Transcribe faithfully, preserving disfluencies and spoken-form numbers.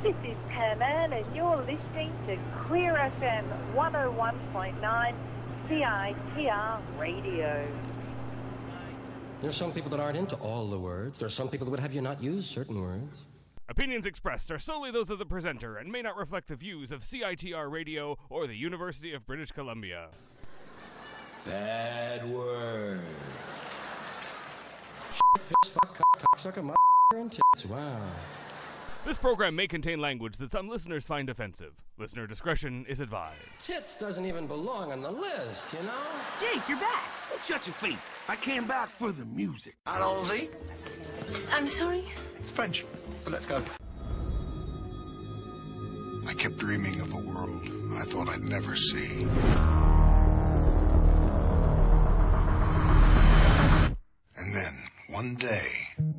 This is Pam Ann, and you're listening to Queer F M one oh one point nine C I T R Radio. There are some people that aren't into all the words. There are some people that would have you not use certain words. Opinions expressed are solely those of the presenter and may not reflect the views of C I T R Radio or the University of British Columbia. Bad words. Shit, piss, fuck, cock, cocksucker, mother, and tits. Wow. This program may contain language that some listeners find offensive. Listener discretion is advised. Tits doesn't even belong on the list, you know? Jake, you're back. Shut your face. I came back for the music. Allons-y. I'm sorry? It's French, but let's go. I kept dreaming of a world I thought I'd never see. And then, one day,